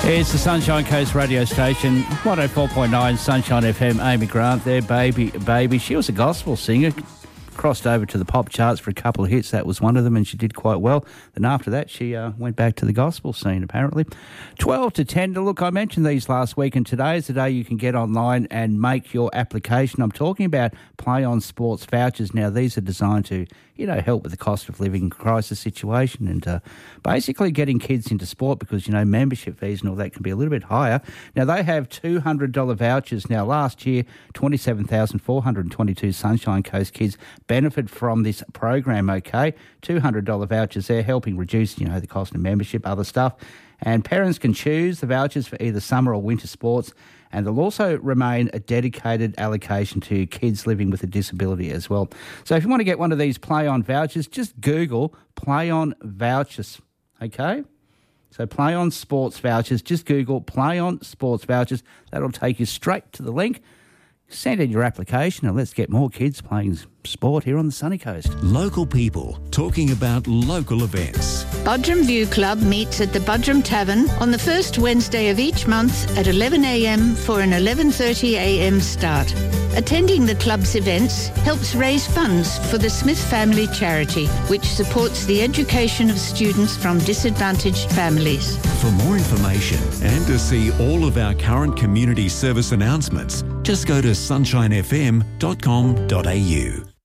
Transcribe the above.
It's the Sunshine Coast radio station, 104.9 Sunshine FM. Amy Grant there, baby. She was a gospel singer, crossed over to the pop charts for a couple of hits. That was one of them, and she did quite well. Then after that, she went back to the gospel scene, apparently. 12 to 10. Look, I mentioned these last week, and today is the day you can get online and make your application. I'm talking about Play On Sports vouchers. Now, these are designed to, help with the cost of living crisis situation and basically getting kids into sport because, membership fees and all that can be a little bit higher. Now, they have $200 vouchers. Now, last year, 27,422 Sunshine Coast kids benefit from this program, okay? $200 vouchers there, helping reduce, the cost of membership, other stuff. And parents can choose the vouchers for either summer or winter sports, and there'll also remain a dedicated allocation to kids living with a disability as well. So if you want to get one of these Play On vouchers, just Google Play On vouchers, okay? So Play On Sports vouchers, just Google Play On Sports vouchers. That'll take you straight to the link. Send in your application and let's get more kids playing sport here on the sunny coast. Local people talking about local events. Budrum View Club meets at the Budrum Tavern on the first Wednesday of each month at 11 a.m. for an 11:30 a.m. start. Attending the club's events helps raise funds for the Smith Family Charity, which supports the education of students from disadvantaged families. For more information and to see all of our current community service announcements, just go to sunshinefm.com.au.